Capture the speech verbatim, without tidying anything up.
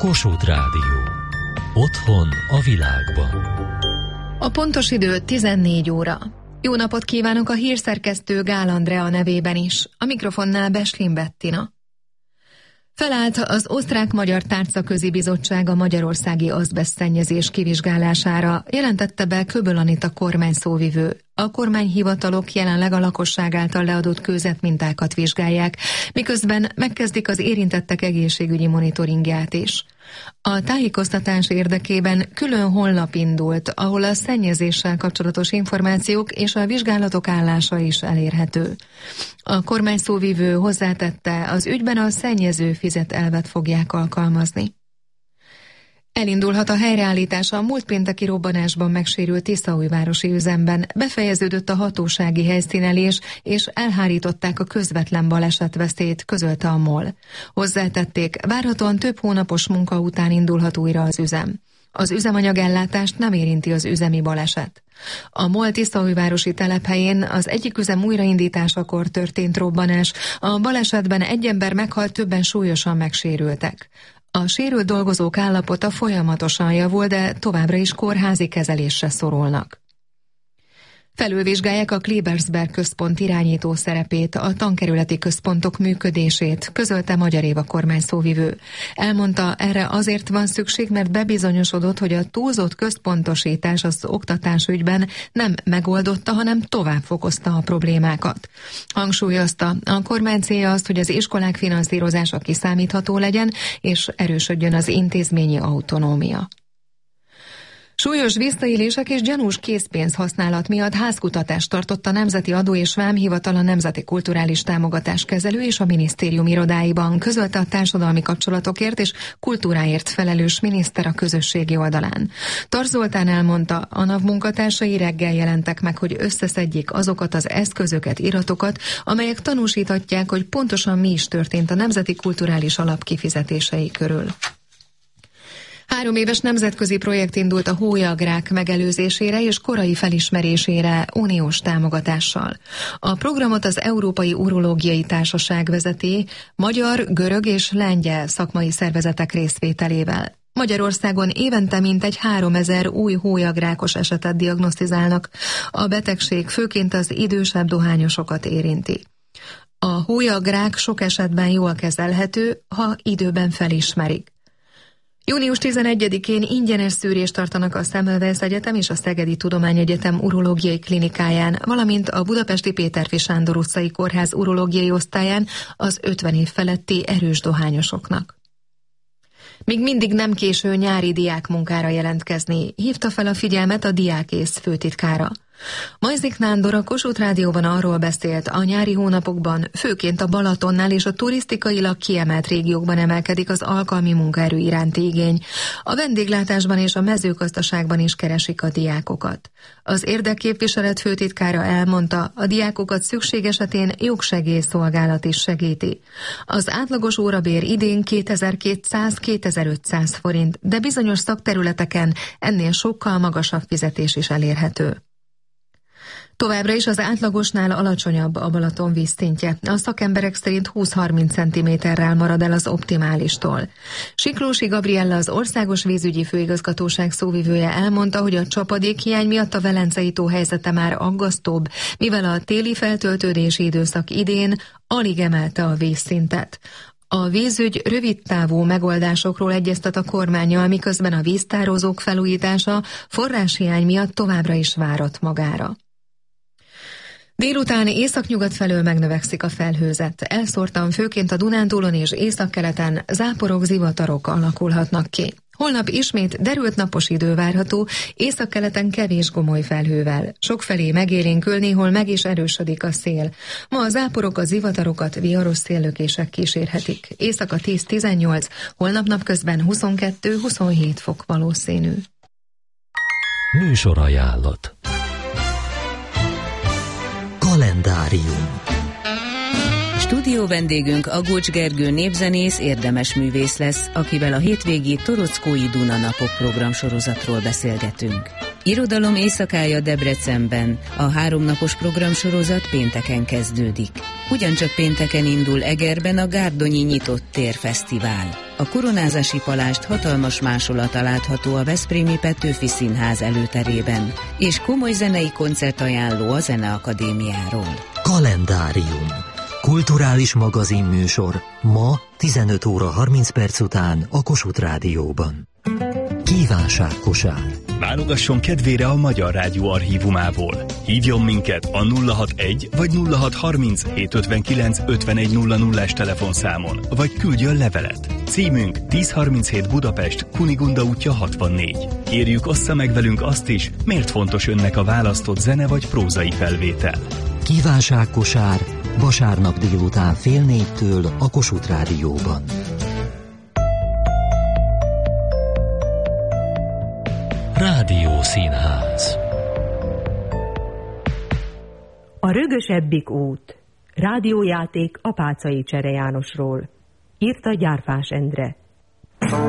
Kossuth Rádió. Otthon a világban. A pontos idő tizennégy óra. Jó napot kívánok a hírszerkesztő Gál Andrea nevében is. A mikrofonnál Beslin Bettina. Felállt az Osztrák-Magyar Tárcaközi Bizottság a magyarországi azbesztszennyezés kivizsgálására, jelentette be Köböl Anita kormányszóvivő. A kormányhivatalok jelenleg a lakosság által leadott kőzetmintákat vizsgálják, miközben megkezdik az érintettek egészségügyi monitoringját is. A tájékoztatás érdekében külön honlap indult, ahol a szennyezéssel kapcsolatos információk és a vizsgálatok állása is elérhető. A kormányszóvivő hozzátette, az ügyben a szennyező fizet elvet fogják alkalmazni. Elindulhat a helyreállítás a múlt pénteki robbanásban megsérült Tiszaújvárosi üzemben. Befejeződött a hatósági helyszínelés, és elhárították a közvetlen balesetveszélyt, közölte a MOL. Hozzátették, várhatóan több hónapos munka után indulhat újra az üzem. Az üzemanyagellátást nem érinti az üzemi baleset. A MOL Tiszaújvárosi telephelyén az egyik üzem újraindításakor történt robbanás. A balesetben egy ember meghalt, többen súlyosan megsérültek. A sérült dolgozók állapota folyamatosan javul, de továbbra is kórházi kezelésre szorulnak. Felülvizsgálják a Klebersberg központ irányító szerepét, a tankerületi központok működését, közölte Magyar Éva kormányszóvivő. Elmondta, erre azért van szükség, mert bebizonyosodott, hogy a túlzott központosítás az oktatásügyben nem megoldotta, hanem tovább fokozta a problémákat. Hangsúlyozta, a kormány célja az, hogy az iskolák finanszírozása kiszámítható legyen, és erősödjön az intézményi autonómia. Súlyos visszaélések és gyanús készpénz használat miatt házkutatást tartott a Nemzeti Adó és Vámhivatal, a Nemzeti Kulturális Támogatás Kezelő és a minisztérium irodáiban, közölte a társadalmi kapcsolatokért és kultúráért felelős miniszter a közösségi oldalán. Tarz Zoltán elmondta, a NAV munkatársai reggel jelentek meg, hogy összeszedjék azokat az eszközöket, iratokat, amelyek tanúsíthatják, hogy pontosan mi is történt a Nemzeti Kulturális Alap kifizetései körül. Három éves nemzetközi projekt indult a hólyagrák megelőzésére és korai felismerésére uniós támogatással. A programot az Európai Urológiai Társaság vezeti, magyar, görög és lengyel szakmai szervezetek részvételével. Magyarországon évente mintegy háromezer új hólyagrákos esetet diagnosztizálnak. A betegség főként az idősebb dohányosokat érinti. A hólyagrák sok esetben jól kezelhető, ha időben felismerik. június tizenegyedikén ingyenes szűrést tartanak a Semmelweis Egyetem és a Szegedi Tudományegyetem urológiai klinikáján, valamint a budapesti Péterfi Sándor utcai kórház urológiai osztályán az ötven év feletti erős dohányosoknak. Még mindig nem késő nyári diákmunkára jelentkezni, hívta fel a figyelmet a Diákész főtitkára. Majzik Nándor a Kossuth Rádióban arról beszélt, a nyári hónapokban főként a Balatonnál és a turisztikailag kiemelt régiókban emelkedik az alkalmi munkaerő iránti igény. A vendéglátásban és a mezőgazdaságban is keresik a diákokat. Az érdekképviselet főtitkára elmondta, a diákokat szükség esetén jogsegélyszolgálat is segíti. Az átlagos órabér idén kétezer-kétszáz-kétezer-ötszáz forint, de bizonyos szakterületeken ennél sokkal magasabb fizetés is elérhető. Továbbra is az átlagosnál alacsonyabb a Balaton vízszintje. A szakemberek szerint húsz-harminc centiméterrel marad el az optimálistól. Siklósi Gabriella, az Országos Vízügyi Főigazgatóság szóvivője elmondta, hogy a csapadékhiány miatt a Velencei tó helyzete már aggasztóbb, mivel a téli feltöltődési időszak idén alig emelte a vízszintet. A vízügy rövidtávú megoldásokról egyeztet a kormánnyal, miközben a víztározók felújítása forráshiány miatt továbbra is várat magára. Délután északnyugat felől megnövekszik a felhőzet. Elszórtan főként a Dunántúlon és északkeleten záporok, zivatarok alakulhatnak ki. Holnap ismét derült napos idő várható, északkeleten kevés gomoly felhővel. Sokfelé megélénkül, néhol meg is erősödik a szél. Ma a záporok, a zivatarokat viharos széllökések kísérhetik. Éjszaka tíz-tizennyolc, holnap napközben huszonkettő-huszonhét fok valószínű. Műsorajánlat. Kalendárium. Stúdió vendégünk Agocs Gergő népzenész, érdemes művész lesz, akivel a hétvégi Torockói Duna napok programsorozatról beszélgetünk. Irodalom éjszakája Debrecenben. A háromnapos programsorozat pénteken kezdődik. Ugyancsak pénteken indul Egerben a Gárdonyi Nyitott Tér Fesztivál. A koronázási palást hatalmas másolata látható a veszprémi Petőfi Színház előterében, és komoly zenei koncertajánló a Zeneakadémiáról. Kalendárium. Kulturális magazinműsor ma tizenöt óra harminc perc után a Kossuth Rádióban. Kívánságkosár. Válogasson kedvére a Magyar Rádió archívumából. Hívjon minket a nulla hatvanegy vagy nulla hatszázharminc hétszázötvenkilenc ötvenegy nulla nullás telefonszámon, vagy küldjön levelet. Címünk ezerharminchét Budapest, Kunigunda útja hatvannégy. Kérjük, ossza meg velünk azt is, miért fontos önnek a választott zene vagy prózai felvétel. Kívánságkosár vasárnap délután fél négytől a Kossuth Rádióban. Rádió Színház. A rögösebbik út. Rádiójáték Apáczai Csere Jánosról. Írta Gyárfás Endre.